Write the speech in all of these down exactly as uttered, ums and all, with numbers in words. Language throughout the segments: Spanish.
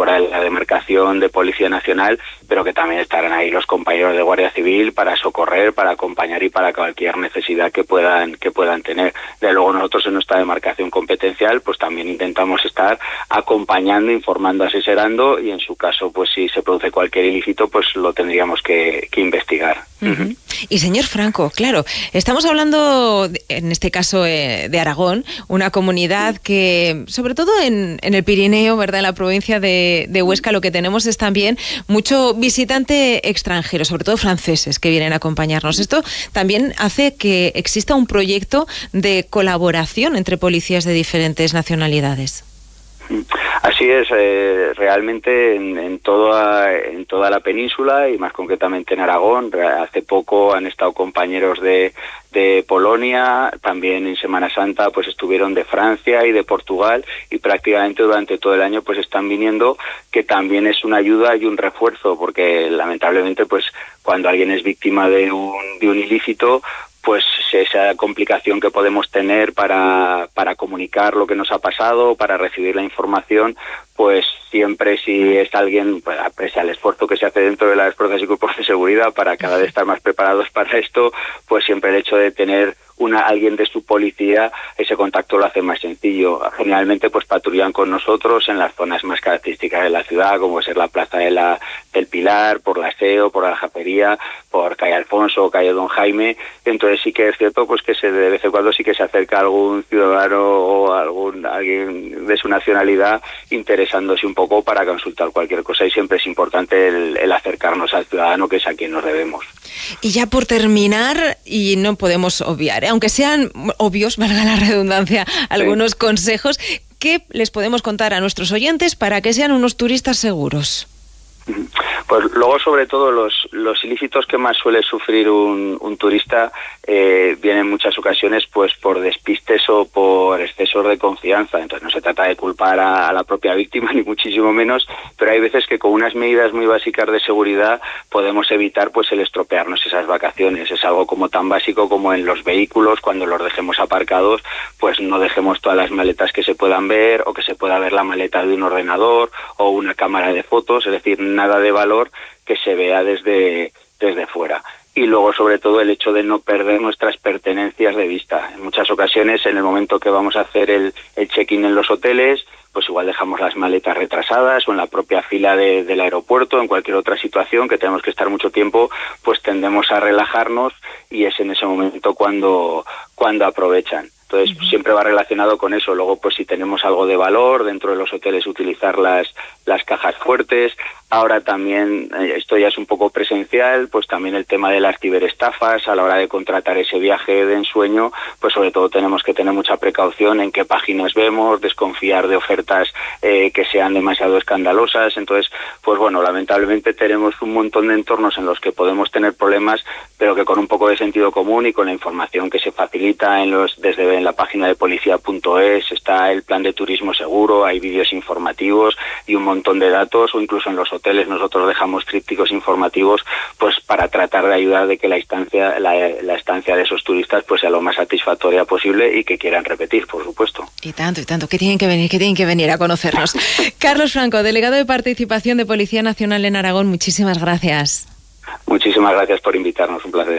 fuera de la demarcación de Policía Nacional, pero que también estarán ahí los compañeros de Guardia Civil para socorrer, para acompañar y para cualquier necesidad que puedan que puedan tener. De luego nosotros en nuestra demarcación competencial pues también intentamos estar acompañando, informando, asesorando, y en su caso pues si se produce cualquier ilícito pues lo tendríamos que, que investigar. Uh-huh. Y señor Franco, claro, estamos hablando en este caso eh, de Aragón, una comunidad que sobre todo en, en el Pirineo, ¿verdad?, en la provincia de, de Huesca, lo que tenemos es también mucho visitante extranjero, sobre todo franceses, que vienen a acompañarnos. Esto también hace que exista un proyecto de colaboración entre policías de diferentes nacionalidades. Así es, eh, realmente en, en, toda, en toda la península y más concretamente en Aragón. Hace poco han estado compañeros de, de Polonia, también en Semana Santa pues estuvieron de Francia y de Portugal, y prácticamente durante todo el año pues están viniendo, que también es una ayuda y un refuerzo, porque lamentablemente pues cuando alguien es víctima de un, de un ilícito, pues esa complicación que podemos tener para, para comunicar lo que nos ha pasado, para recibir la información, pues siempre si es alguien, pues, pese al esfuerzo que se hace dentro de las fuerzas y cuerpos de seguridad para cada vez estar más preparados para esto, pues siempre el hecho de tener una alguien de su policía, ese contacto lo hace más sencillo. Generalmente pues patrullan con nosotros en las zonas más características de la ciudad, como es la Plaza de la, del Pilar, por la Aseo, por la Japería, por Calle Alfonso, Calle Don Jaime. Entonces sí que es cierto pues que se, de vez en cuando sí que se acerca algún ciudadano o algún alguien de su nacionalidad interesándose un poco para consultar cualquier cosa, y siempre es importante el, el acercarnos al ciudadano, que es a quien nos debemos. Y ya por terminar, y no podemos obviar, ¿eh?, aunque sean obvios, valga la redundancia, algunos sí. consejos, ¿qué les podemos contar a nuestros oyentes para que sean unos turistas seguros? Pues luego, sobre todo, los, los ilícitos que más suele sufrir un, un turista eh, vienen en muchas ocasiones pues por despistes o por excesos de confianza. Entonces no se trata de culpar a, a la propia víctima, ni muchísimo menos, pero hay veces que con unas medidas muy básicas de seguridad podemos evitar pues el estropearnos esas vacaciones. Es algo como tan básico como en los vehículos, cuando los dejemos aparcados, pues no dejemos todas las maletas que se puedan ver, o que se pueda ver la maleta de un ordenador o una cámara de fotos, es decir, nada de valor que se vea desde, desde fuera. Y luego, sobre todo, el hecho de no perder nuestras pertenencias de vista. En muchas ocasiones, en el momento que vamos a hacer el, el check-in en los hoteles, pues igual dejamos las maletas retrasadas, o en la propia fila de, del aeropuerto, en cualquier otra situación que tenemos que estar mucho tiempo, pues tendemos a relajarnos, y es en ese momento cuando, cuando aprovechan. Entonces, uh-huh. siempre va relacionado con eso. Luego, pues si tenemos algo de valor dentro de los hoteles, utilizar las, las cajas fuertes. Ahora también, eh, esto ya es un poco presencial, pues también el tema de las ciberestafas a la hora de contratar ese viaje de ensueño, pues sobre todo tenemos que tener mucha precaución en qué páginas vemos, desconfiar de ofertas eh, que sean demasiado escandalosas. Entonces, pues bueno, lamentablemente tenemos un montón de entornos en los que podemos tener problemas, pero que con un poco de sentido común y con la información que se facilita en los desde en la página de policía punto es, está el plan de turismo seguro, hay vídeos informativos y un montón de datos, o incluso en los hoteles nosotros dejamos trípticos informativos pues para tratar de ayudar de que la estancia la, la estancia de esos turistas pues sea lo más satisfactoria posible y que quieran repetir, por supuesto. Y tanto, y tanto, que tienen que venir, que tienen que venir a conocernos. Carlos Franco, delegado de Participación de Policía Nacional en Aragón, muchísimas gracias. Muchísimas gracias por invitarnos, un placer.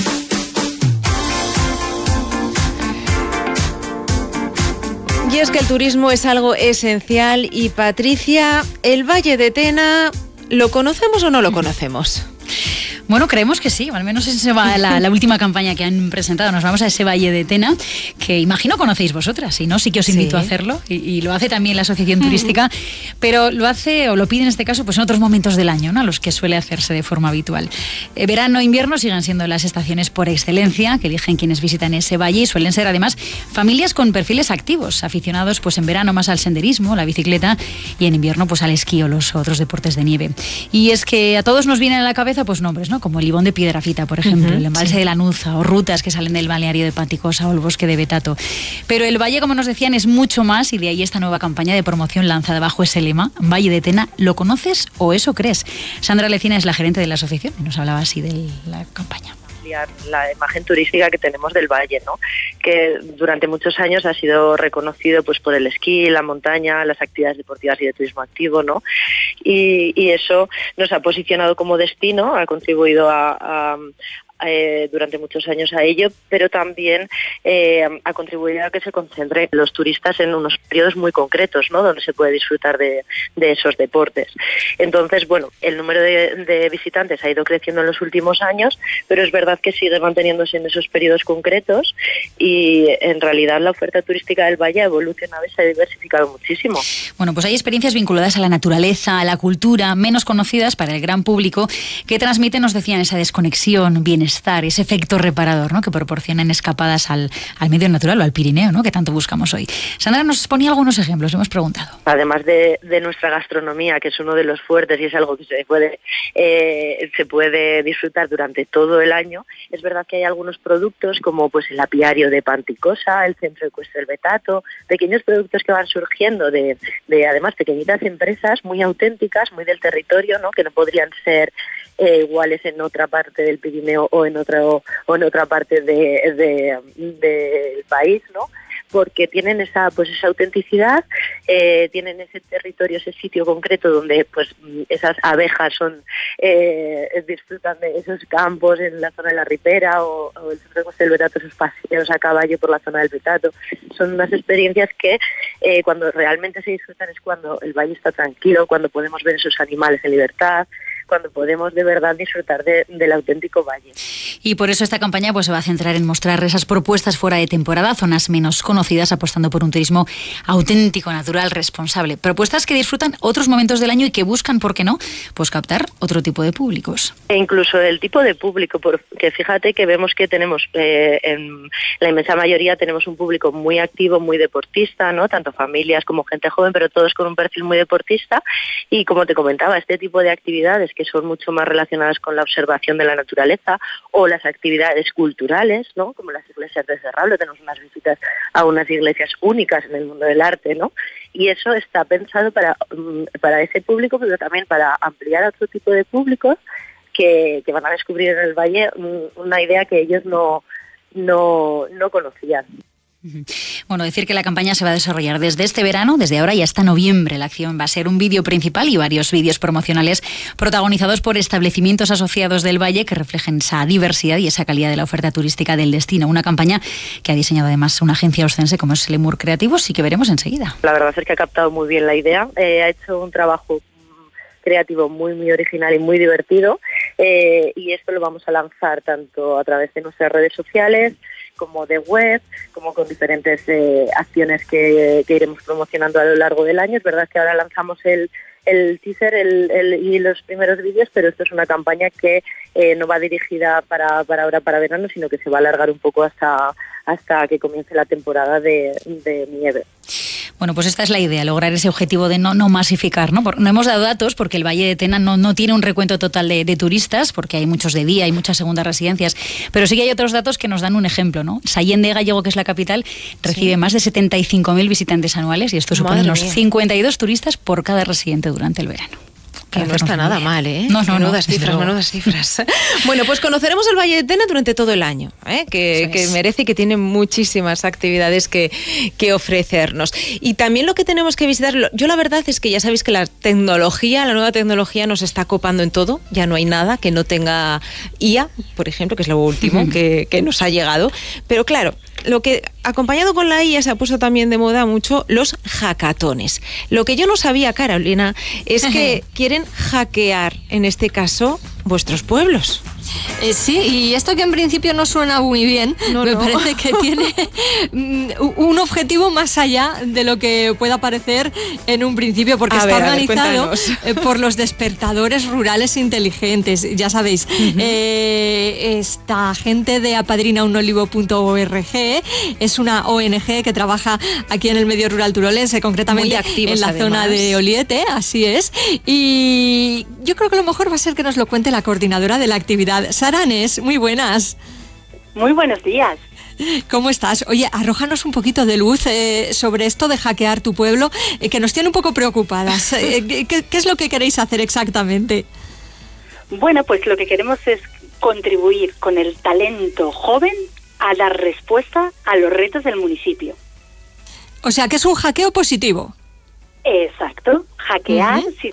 Y es que el turismo es algo esencial. Y Patricia, ¿el Valle de Tena lo conocemos o no lo conocemos? Bueno, creemos que sí, al menos esa va la, la última campaña que han presentado. Nos vamos a ese Valle de Tena, que imagino conocéis vosotras, si no, sí que os invito sí. a hacerlo, y, y lo hace también la Asociación Turística, pero lo hace, o lo pide en este caso, pues en otros momentos del año, ¿no?, a los que suele hacerse de forma habitual. Eh, verano e invierno siguen siendo las estaciones por excelencia que eligen quienes visitan ese valle, y suelen ser además familias con perfiles activos, aficionados pues en verano más al senderismo, la bicicleta, y en invierno pues al esquí o los otros deportes de nieve. Y es que a todos nos vienen a la cabeza pues nombres, ¿no?, como el Ibón de Piedrafita, por ejemplo, uh-huh, el embalse sí. de Lanuza, o rutas que salen del balneario de Panticosa o el bosque de Betato. Pero el valle, como nos decían, es mucho más, y de ahí esta nueva campaña de promoción lanzada bajo ese lema, Valle de Tena, ¿lo conoces o eso crees? Sandra Lecina es la gerente de la asociación y nos hablaba así de la campaña. ampliar la imagen turística que tenemos del valle, ¿no? Que durante muchos años ha sido reconocido pues por el esquí, la montaña, las actividades deportivas y de turismo activo, ¿no? Y, y eso nos ha posicionado como destino, ha contribuido a, a Eh, durante muchos años a ello, pero también eh, ha contribuido a que se concentren los turistas en unos periodos muy concretos, ¿no? Donde se puede disfrutar de, de esos deportes. Entonces, bueno, el número de, de visitantes ha ido creciendo en los últimos años, pero es verdad que sigue manteniéndose en esos periodos concretos y en realidad la oferta turística del valle ha evolucionado y se ha diversificado muchísimo. Bueno, pues hay experiencias vinculadas a la naturaleza, a la cultura, menos conocidas para el gran público, que transmiten, nos decían, esa desconexión, bienestar, ese efecto reparador, ¿no? Que proporcionan escapadas al, al medio natural o al Pirineo, ¿no? Que tanto buscamos hoy. Sandra nos ponía algunos ejemplos, hemos preguntado. Además de, de nuestra gastronomía, que es uno de los fuertes y es algo que se puede, eh, se puede disfrutar durante todo el año, es verdad que hay algunos productos como pues el apiario de Panticosa, el Centro Ecuestre del Betato, pequeños productos que van surgiendo de, de además pequeñitas empresas muy auténticas, muy del territorio, ¿no? Que no podrían ser Eh, iguales en otra parte del Pirineo o en otra o, o en otra parte de, de, del país, ¿no? Porque tienen esa pues esa autenticidad, eh, tienen ese territorio, ese sitio concreto donde pues esas abejas son eh, disfrutan de esos campos en la zona de la Ripera o, o el Centro del Betato, esos paseos a caballo por la zona del Betato. Son unas experiencias que eh, cuando realmente se disfrutan es cuando el valle está tranquilo, cuando podemos ver esos animales en libertad, cuando podemos de verdad disfrutar de, del auténtico valle. Y por eso esta campaña pues se va a centrar en mostrar esas propuestas fuera de temporada, zonas menos conocidas, apostando por un turismo auténtico, natural, responsable. Propuestas que disfrutan otros momentos del año y que buscan, ¿por qué no?, pues captar otro tipo de públicos. E incluso el tipo de público, porque fíjate que vemos que tenemos, eh, en la inmensa mayoría tenemos un público muy activo, muy deportista, ¿no? Tanto familias como gente joven, pero todos con un perfil muy deportista. Y como te comentaba, este tipo de actividades que son mucho más relacionadas con la observación de la naturaleza o las actividades culturales, ¿no? Como las iglesias de Serrablo, tenemos unas visitas a unas iglesias únicas en el mundo del arte, ¿no? Y eso está pensado para, para ese público, pero también para ampliar a otro tipo de públicos que, que van a descubrir en el valle una idea que ellos no, no, no conocían. Bueno, decir que la campaña se va a desarrollar desde este verano, desde ahora y hasta noviembre. La acción va a ser un vídeo principal y varios vídeos promocionales protagonizados por establecimientos asociados del valle que reflejen esa diversidad y esa calidad de la oferta turística del destino. Una campaña que ha diseñado además una agencia oscense como es Lemur Creativos y que veremos enseguida. La verdad es que ha captado muy bien la idea, eh, ha hecho un trabajo creativo muy muy original y muy divertido, eh, y esto lo vamos a lanzar tanto a través de nuestras redes sociales como de web, como con diferentes eh, acciones que, que iremos promocionando a lo largo del año. Es verdad que ahora lanzamos el, el teaser el, el, y los primeros vídeos, pero esto es una campaña que eh, no va dirigida para, para ahora, para verano, sino que se va a alargar un poco hasta, hasta que comience la temporada de, de nieve. Bueno, pues esta es la idea, lograr ese objetivo de no, no masificar, ¿no? No hemos dado datos porque el Valle de Tena no, no tiene un recuento total de, de turistas, porque hay muchos de día, hay muchas segundas residencias, pero sí que hay otros datos que nos dan un ejemplo, ¿no? Sallén de Gallego, que es la capital, recibe sí. más de setenta y cinco mil visitantes anuales y esto supone Madre unos mía. cincuenta y dos turistas por cada residente durante el verano. Que no está nada mal, ¿eh? No, no, menudas no, cifras, pero... menudas cifras. Bueno, pues conoceremos el Valle de Tena durante todo el año, ¿eh? que, que merece y que tiene muchísimas actividades que, que ofrecernos. Y también lo que tenemos que visitar, yo la verdad es que ya sabéis que la tecnología, la nueva tecnología nos está copando en todo, ya no hay nada que no tenga I A, por ejemplo, que es lo último uh-huh. que, que nos ha llegado. Pero claro, lo que acompañado con la I A se ha puesto también de moda mucho los hackatones. Lo que yo no sabía, Carolina, es que quieren hackear, en este caso, vuestros pueblos. Eh, sí, y esto que en principio no suena muy bien, no, me no. parece que tiene un objetivo más allá de lo que pueda parecer en un principio, porque a está ver, organizado ver, por los despertadores rurales inteligentes. Ya sabéis, uh-huh. eh, esta gente de apadrina un olivo punto org es una O N G que trabaja aquí en el medio rural turolense, concretamente en la además. zona de Oliete, así es. Y yo creo que lo mejor va a ser que nos lo cuente la coordinadora de la actividad. Sara Anés, muy buenas. Muy buenos días. ¿Cómo estás? Oye, arrójanos un poquito de luz eh, sobre esto de hackear tu pueblo, eh, que nos tiene un poco preocupadas. Eh, ¿qué, ¿Qué es lo que queréis hacer exactamente? Bueno, pues lo que queremos es contribuir con el talento joven a dar respuesta a los retos del municipio. O sea, que es un hackeo positivo. Exacto, hackear, uh-huh. si